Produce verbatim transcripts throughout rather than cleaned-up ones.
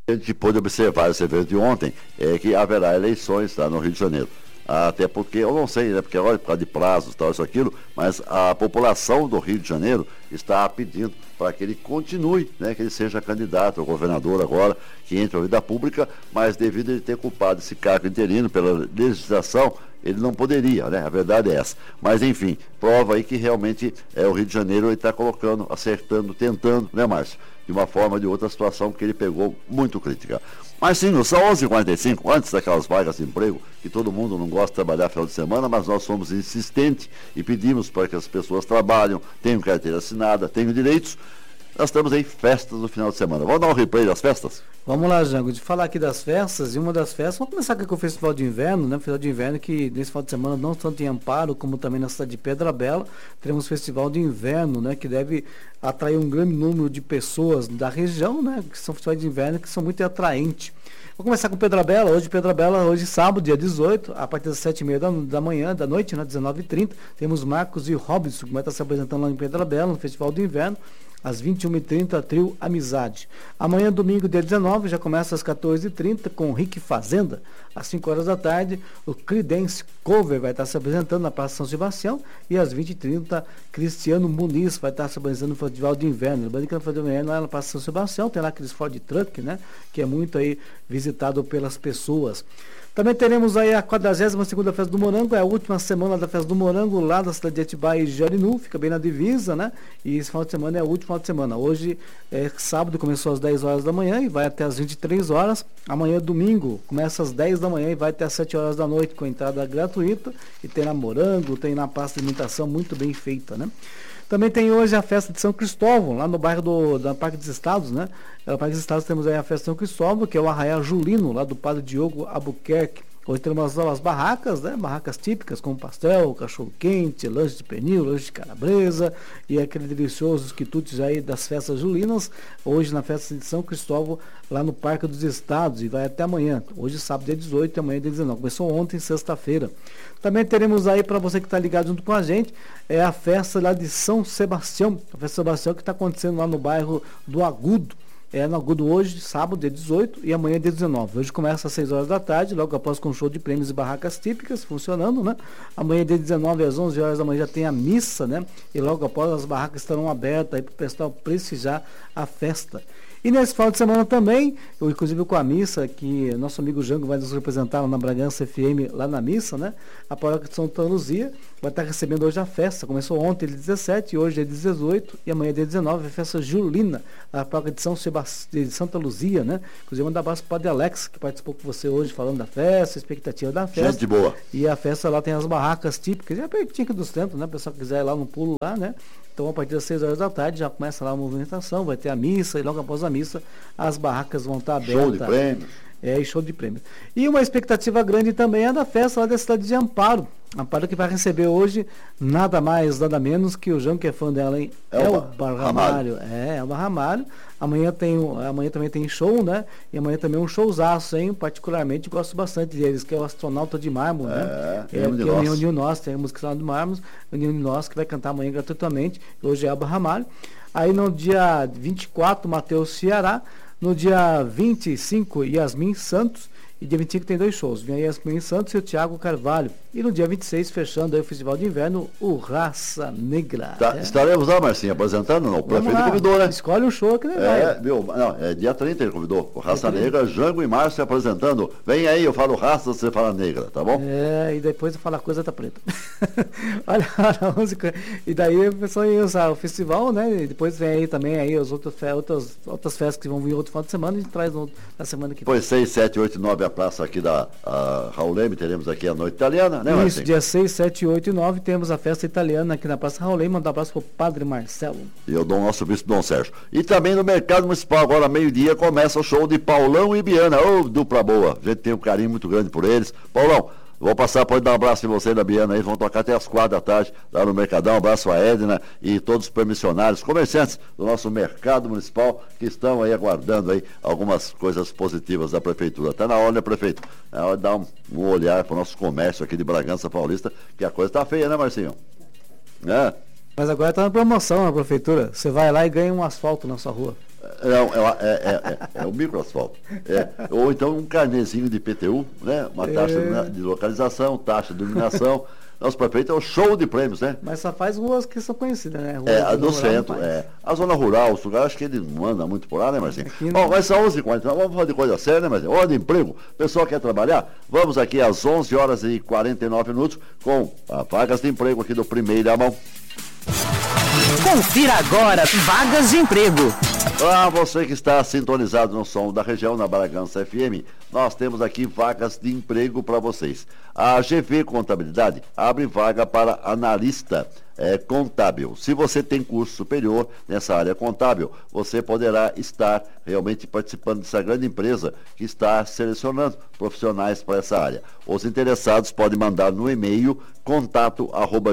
A gente pôde observar esse evento de ontem, é que haverá eleições lá no Rio de Janeiro. Até porque, eu não sei, né, porque olha, por causa de prazos, tal, isso, aquilo, mas a população do Rio de Janeiro está pedindo para que ele continue, né, que ele seja candidato ao governador agora, que entre a vida pública, mas devido a ele ter culpado esse cargo interino pela legislação, ele não poderia, né? A verdade é essa. Mas, enfim, prova aí que realmente é, o Rio de Janeiro ele está colocando, acertando, tentando, né, Márcio? De uma forma ou de outra situação que ele pegou muito crítica. Mas sim, são onze e quarenta e cinco, antes daquelas vagas de emprego, que todo mundo não gosta de trabalhar final de semana, mas nós somos insistentes e pedimos para que as pessoas trabalhem, tenham carteira assinada, tenham direitos. Nós estamos aí festas no final de semana. Vamos dar um replay das festas? Vamos lá, Jango, de falar aqui das festas, e uma das festas, vamos começar aqui com o Festival de Inverno, né? O Festival de Inverno que nesse final de semana, não tanto em Amparo, como também na cidade de Pedra Bela, teremos o Festival de Inverno, né? Que deve atrair um grande número de pessoas da região, né? Que são festivais de inverno que são muito atraentes. Vou começar com Pedra Bela, hoje Pedra Bela, hoje sábado, dia dezoito, a partir das sete e meia da, da manhã, da noite, né? dezenove e trinta, temos Marcos e Robson, que vai estar se apresentando lá em Pedra Bela, no Festival de Inverno. Às vinte e uma e trinta, trio Amizade. Amanhã, domingo, dia dezenove, já começa às quatorze e trinta com Rick Fazenda. Às cinco horas da tarde, o Creedence Cover vai estar se apresentando na Praça São Sebastião. E às vinte e trinta, Cristiano Muniz vai estar se apresentando no Festival de Inverno. Lembrando que no Festival de Inverno, lá na Praça São Sebastião, tem lá aqueles Ford Truck, né? Que é muito aí visitado pelas pessoas. Também teremos aí a quadragésima segunda Festa do Morango, é a última semana da Festa do Morango, lá da cidade de Atibaia e Jarinu, fica bem na divisa, né? E esse final de semana é o último final de semana. Hoje é sábado, começou às dez horas da manhã e vai até às vinte e três horas. Amanhã, domingo, começa às dez da manhã e vai até às sete horas da noite, com entrada gratuita. E tem na Morango, tem na praça de alimentação, muito bem feita, né? Também tem hoje a festa de São Cristóvão, lá no bairro do da Parque dos Estados, né? No Parque dos Estados temos aí a festa de São Cristóvão, que é o Arraial Julino, lá do Padre Diogo Albuquerque. Hoje temos as barracas, né? Barracas típicas, como pastel, cachorro-quente, lanche de pernil, lanche de calabresa e aquele delicioso quitutes aí das festas julinas. Hoje na festa de São Cristóvão, lá no Parque dos Estados, e vai até amanhã. Hoje, sábado, dia dezoito, e amanhã, dia dezenove. Começou ontem, sexta-feira. Também teremos aí, para você que está ligado junto com a gente, é a festa lá de São Sebastião. A festa de São Sebastião que está acontecendo lá no bairro do Agudo. É no Agudo hoje, sábado, dia dezoito, e amanhã, dia dezenove. Hoje começa às seis horas da tarde, logo após com show de prêmios e barracas típicas funcionando, né? Amanhã, dia dezenove, às onze horas da manhã, já tem a missa, né? E logo após as barracas estarão abertas aí para o pessoal prestigiar a festa. E nesse final de semana também, eu, inclusive com a missa, que nosso amigo Jango vai nos representar lá na Bragança F M, lá na missa, né? A paróquia de Santa Luzia vai estar recebendo hoje a festa. Começou ontem, dia dezessete, hoje é dia dezoito, e amanhã, dia dezenove, a festa julina, a paróquia de, São Sebastião, de Santa Luzia, né? Inclusive, mandar um abraço para o Padre Alex, que participou com você hoje falando da festa, expectativa da festa. Gente boa. E a festa lá tem as barracas típicas, é pertinho aqui dos tempos, né? O pessoal que quiser ir lá no pulo lá, né? Então, a partir das seis horas da tarde, já começa lá a movimentação, vai ter a missa, e logo após a missa, as barracas vão estar abertas. Show de prêmios. É, e show de prêmios. E uma expectativa grande também é da festa lá da cidade de Amparo. Amparo que vai receber hoje nada mais, nada menos que o João, que é fã dela, hein? Elba Ramalho. É, Elba Ramalho. Amanhã, tem, amanhã também tem show, né? E amanhã também um showzaço, hein? Particularmente gosto bastante deles, que é o Astronauta de Mármore, né? É, é que é o União de Nós, tem a música Astronauta de Mármore, União de Nós, que vai cantar amanhã gratuitamente. Hoje é Elba Ramalho. Aí no dia vinte e quatro, Matheus Ceará. No dia vinte e cinco, Yasmin Santos. E dia vinte e cinco tem dois shows. Vem a Yasmin Santos e o Thiago Carvalho. E no dia vinte e seis, fechando aí o Festival de Inverno, o Raça Negra. Tá, é. Estaremos lá, Marcinho, apresentando, não? O prefeito convidou, né? Escolhe um show que ele é, vai. Viu? Não, é dia trinta ele convidou. O Raça Negra, Jango e Márcio apresentando. Vem aí, eu falo raça, você fala negra, tá bom? É, e depois eu falo a coisa tá preta. olha, olha a música. E daí o pessoal ia usar o festival, né? E depois vem aí também aí as outras, outras, outras festas que vão vir outro final de semana e a gente traz no, na semana que vem. Pois seis, sete, oito, nove, a praça aqui da Raul Leme, teremos aqui a noite italiana, né, Marcinho? Isso, dia seis, sete, oito e nove temos a festa italiana aqui na Praça Raul Leme. Mandar um abraço pro Padre Marcelo. E eu dou o nosso bispo Dom Sérgio. E também no Mercado Municipal, agora meio-dia, começa o show de Paulão e Biana. Ô, oh, dupla boa. A gente tem um carinho muito grande por eles. Paulão, vou passar, pode dar um abraço em você e da Biana aí, vão tocar até as quatro da tarde lá no Mercadão. Um abraço a Edna e todos os permissionários, comerciantes do nosso Mercado Municipal que estão aí aguardando aí algumas coisas positivas da Prefeitura. Está na hora, né, prefeito? É hora de dar um, um olhar para o nosso comércio aqui de Bragança Paulista, que a coisa está feia, né, Marcinho? É. Mas agora está na promoção na Prefeitura. Você vai lá e ganha um asfalto na sua rua. Não, é, é, é, é, é o microasfalto. É, ou então um carnezinho de I P T U, né? Uma taxa é. de localização, taxa de iluminação. Nosso prefeito é um show de prêmios, né? Mas só faz ruas que são conhecidas, né? Ruas é, a do centro, é. A zona rural, os lugares, acho que ele não anda muito por lá, né, Marcinho? Bom, não... mas são onze e quarenta, vamos falar de coisa séria, né, Marcinho? Hora de emprego, o pessoal quer trabalhar? Vamos aqui às onze horas e quarenta e nove minutos com a vagas de emprego aqui do Primeira Mão. Confira agora, vagas de emprego. Ah, você que está sintonizado no som da região, na Bragança F M, nós temos aqui vagas de emprego para vocês. A G V Contabilidade abre vaga para analista é, contábil. Se você tem curso superior nessa área contábil, você poderá estar realmente participando dessa grande empresa que está selecionando profissionais para essa área. Os interessados podem mandar no e-mail contato arroba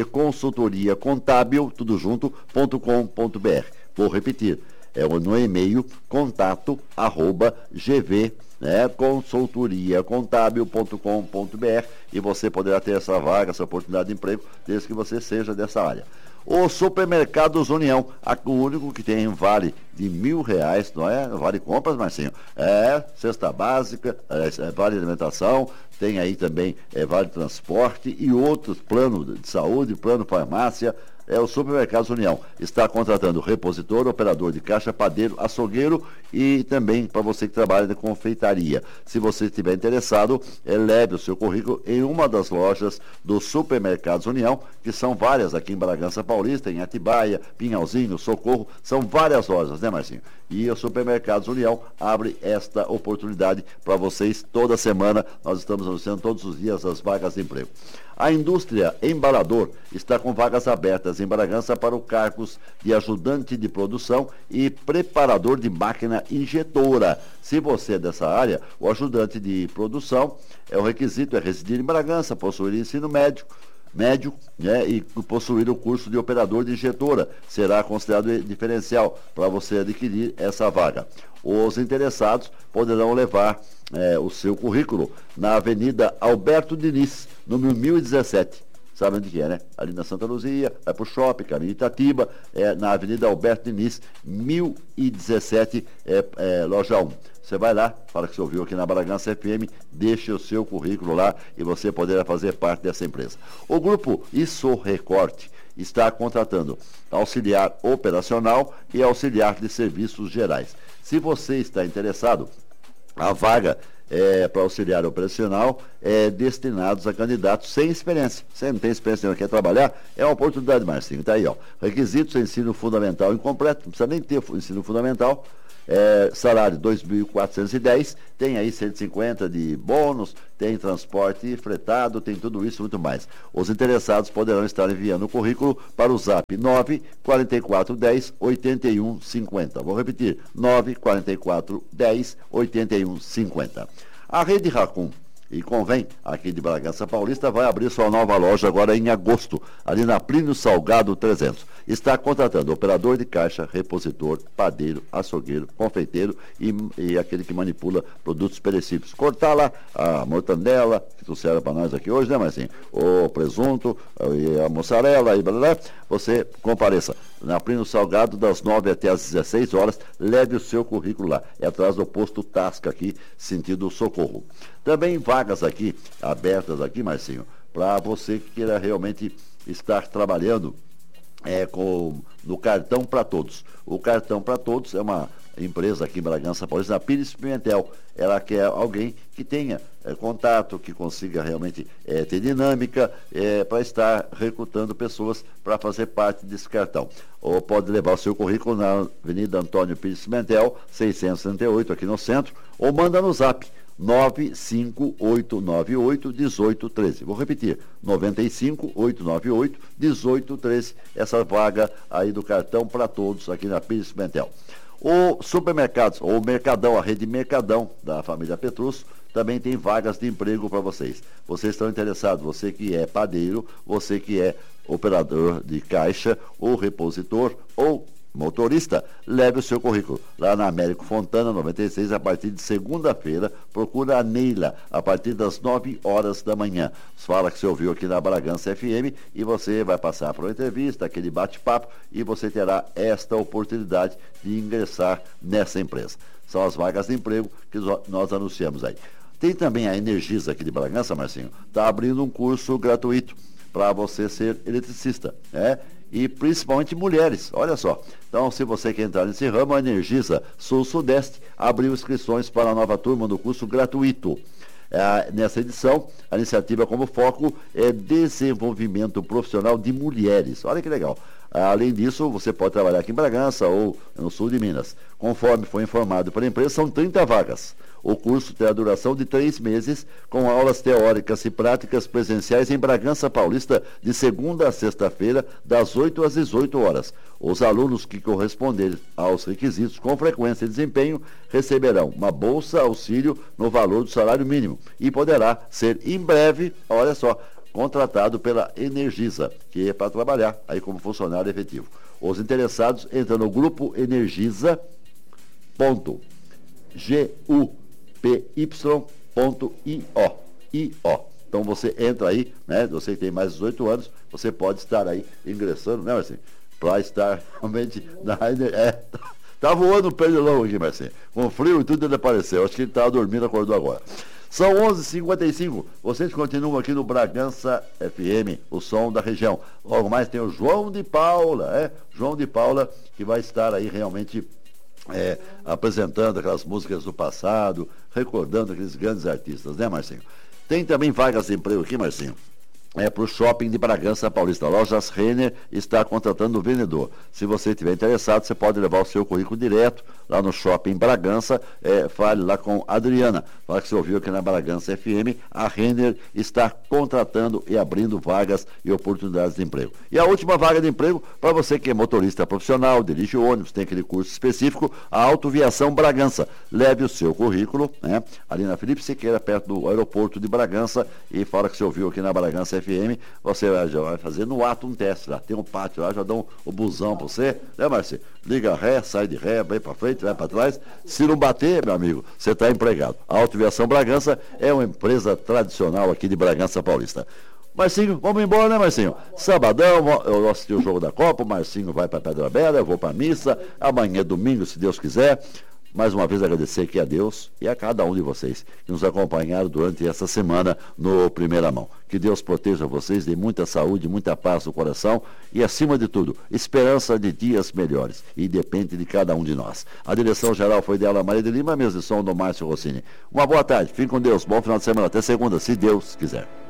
gvconsultoriacontábil, tudo junto, ponto com ponto br. Vou repetir. É no e-mail contato arroba gv né, consultoriacontábil ponto com ponto br e você poderá ter essa vaga, essa oportunidade de emprego, desde que você seja dessa área. O Supermercados União, o único que tem vale de mil reais, não é? Vale compras, Marcinho. É, cesta básica, é, vale alimentação, tem aí também é, vale transporte e outros, plano de saúde, plano farmácia. É o Supermercados União. Está contratando repositor, operador de caixa, padeiro, açougueiro e também para você que trabalha de confeitaria. Se você estiver interessado, é, leve o seu currículo em uma das lojas do Supermercados União, que são várias aqui em Bragança Paulista, em Atibaia, Pinhalzinho, Socorro, são várias lojas, né, Marcinho? E o Supermercados União abre esta oportunidade para vocês toda semana. Nós estamos anunciando todos os dias as vagas de emprego. A indústria embalador está com vagas abertas em Bragança para o cargos de ajudante de produção e preparador de máquina injetora. Se você é dessa área, o ajudante de produção é o requisito, é residir em Bragança, possuir ensino médio, médio né, e possuir o curso de operador de injetora. Será considerado diferencial para você adquirir essa vaga. Os interessados poderão levar é, o seu currículo na Avenida Alberto Diniz, número mil e dezessete. Sabe onde que é, né? Ali na Santa Luzia, vai pro shopping, caminho Itatiba, é, na Avenida Alberto Diniz, mil e dezessete, é, é, loja um. Você vai lá, fala que você ouviu aqui na Bragança F M, deixe o seu currículo lá e você poderá fazer parte dessa empresa. O grupo Isso Recorte está contratando auxiliar operacional e auxiliar de serviços gerais. Se você está interessado, a vaga é, para auxiliar operacional é destinados a candidatos sem experiência. Você não tem experiência, não quer trabalhar? É uma oportunidade, Marcinho. Está aí, ó. Requisitos: ensino fundamental incompleto, não precisa nem ter ensino fundamental. É, salário dois mil quatrocentos e dez, tem aí cento e cinquenta de bônus, tem transporte fretado, tem tudo isso e muito mais. Os interessados poderão estar enviando o currículo para o zap nove quatro quatro um zero oito um cinco zero. Vou repetir, nove quatro quatro um zero oito um cinco zero. A Rede Racon e Convém, aqui de Bragança Paulista, vai abrir sua nova loja agora em agosto, ali na Plínio Salgado trezentos. Está contratando operador de caixa, repositor, padeiro, açougueiro, confeiteiro e, e aquele que manipula produtos perecíveis. Cortar lá a mortandela, que trouxeram para nós aqui hoje, né, Marcinho? O presunto e a mussarela e blá, blá, blá. Você compareça na Plínio Salgado das nove até as dezesseis horas, leve o seu currículo lá. É atrás do posto Tasca aqui, sentido Socorro. Também vagas aqui, abertas aqui, Marcinho, para você que queira realmente estar trabalhando é, com, no Cartão para Todos. O Cartão para Todos é uma empresa aqui em Bragança Paulista, na Pires Pimentel. Ela quer alguém que tenha é, contato, que consiga realmente é, ter dinâmica é, para estar recrutando pessoas para fazer parte desse cartão. Ou pode levar o seu currículo na Avenida Antônio Pires Pimentel, seiscentos e sessenta e oito, aqui no centro, ou manda no zap nove cinco oito nove oito um oito um três. Vou repetir, nove cinco oito nove oito um oito um três, essa vaga aí do Cartão para Todos aqui na Pires Pimentel. O Supermercados, ou Mercadão, a rede Mercadão da família Petrus, também tem vagas de emprego para vocês. Vocês estão interessados, você que é padeiro, você que é operador de caixa, ou repositor, ou motorista, leve o seu currículo. Lá na Américo Fontana, noventa e seis, a partir de segunda-feira, procura a Neila, a partir das nove horas da manhã. Fala que você ouviu aqui na Bragança F M e você vai passar por uma entrevista, aquele bate-papo, e você terá esta oportunidade de ingressar nessa empresa. São as vagas de emprego que nós anunciamos aí. Tem também a Energisa aqui de Bragança, Marcinho, está abrindo um curso gratuito para você ser eletricista, né? E principalmente mulheres, olha só. Então, se você quer entrar nesse ramo, a Energisa Sul-Sudeste abriu inscrições para a nova turma do curso gratuito. É, nessa edição, a iniciativa como foco é desenvolvimento profissional de mulheres. Olha que legal. Além disso, você pode trabalhar aqui em Bragança ou no sul de Minas. Conforme foi informado pela empresa, são trinta vagas. O curso terá duração de três meses, com aulas teóricas e práticas presenciais em Bragança Paulista, de segunda a sexta-feira, das oito às dezoito horas. Os alunos que corresponderem aos requisitos com frequência e desempenho receberão uma bolsa auxílio no valor do salário mínimo e poderá ser em breve, olha só, contratado pela Energisa, que é para trabalhar aí como funcionário efetivo. Os interessados entram no grupo energisa ponto gupy.io. Então você entra aí, né? Você que tem mais de dezoito anos, você pode estar aí ingressando, né, Marcinho? Para estar realmente na é, tá voando o pernilão aqui, Marcinho. Com frio e tudo ele apareceu. Acho que ele estava dormindo, acordou agora. São onze e cinquenta e cinco, vocês continuam aqui no Bragança F M, o som da região. Logo mais tem o João de Paula, é? João de Paula, que vai estar aí realmente é, apresentando aquelas músicas do passado, recordando aqueles grandes artistas, né, Marcinho? Tem também vagas de emprego aqui, Marcinho. É para o shopping de Bragança Paulista. Lojas Renner está contratando o vendedor. Se você estiver interessado, você pode levar o seu currículo direto lá no shopping Bragança. É, fale lá com a Adriana. Fala que você ouviu aqui na Bragança F M. A Renner está contratando e abrindo vagas e oportunidades de emprego. E a última vaga de emprego, para você que é motorista profissional, dirige ônibus, tem aquele curso específico, a Autoviação Bragança. Leve o seu currículo, né? Ali na Felipe Siqueira, perto do aeroporto de Bragança, e fala que você ouviu aqui na Bragança F M. Você já vai fazer no ato um teste lá. Tem um pátio lá, já dão o busão para você, né, Marcinho? Liga ré, sai de ré, vai para frente, vai para trás. Se não bater, meu amigo, você está empregado. A Autoviação Bragança é uma empresa tradicional aqui de Bragança Paulista. Marcinho, vamos embora, né, Marcinho? Sabadão, eu assisti o jogo da Copa, o Marcinho vai para Pedra Bela, eu vou para a missa. Amanhã é domingo, se Deus quiser. Mais uma vez agradecer aqui a Deus e a cada um de vocês que nos acompanharam durante essa semana no Primeira Mão. Que Deus proteja vocês, dê muita saúde, muita paz no coração e, acima de tudo, esperança de dias melhores. E depende de cada um de nós. A direção geral foi dela, Maria de Lima, a mesa de som do Márcio Rossini. Uma boa tarde, fique com Deus, bom final de semana, até segunda, se Deus quiser.